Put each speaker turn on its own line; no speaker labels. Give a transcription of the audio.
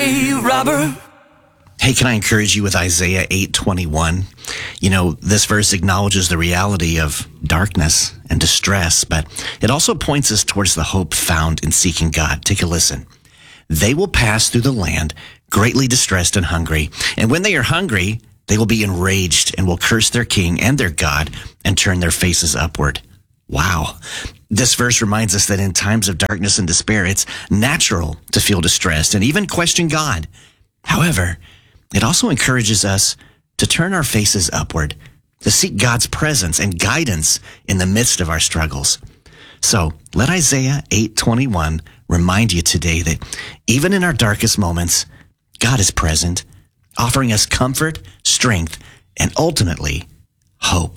grave robber.
Hey, can I encourage you with Isaiah 8:21? You know, this verse acknowledges the reality of darkness and distress, but it also points us towards the hope found in seeking God. Take a listen. They will pass through the land, greatly distressed and hungry. And when they are hungry, they will be enraged and will curse their king and their God and turn their faces upward. Wow. This verse reminds us that in times of darkness and despair, it's natural to feel distressed and even question God. However, it also encourages us to turn our faces upward, to seek God's presence and guidance in the midst of our struggles. So let Isaiah 8:21 remind you today that even in our darkest moments, God is present, offering us comfort, strength, and ultimately hope.